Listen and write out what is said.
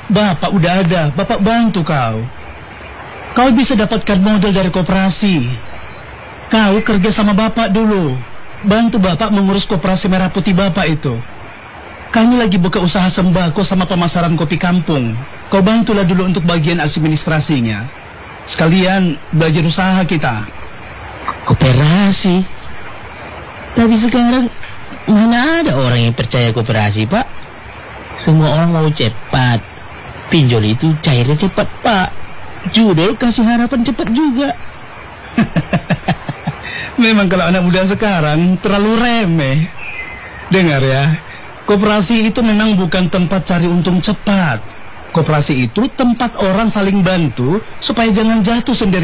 Bapak udah ada, Bapak bantu kau. Kau bisa dapatkan modal dari koperasi. Kau kerja sama Bapak dulu. Bantu Bapak mengurus koperasi merah putih Bapak itu. Kami lagi buka usaha sembako sama pemasaran kopi kampung. Kau bantulah dulu untuk bagian administrasinya. Sekalian belajar usaha kita. Koperasi? Tapi sekarang mana ada orang yang percaya koperasi, Pak? Semua orang mau cepat. Pinjol itu cairnya cepat, Pak. Judul kasih harapan cepat juga. Memang kalau anak muda sekarang terlalu remeh. Dengar ya, koperasi itu memang bukan tempat cari untung cepat. Koperasi itu tempat orang saling bantu supaya jangan jatuh sendiri.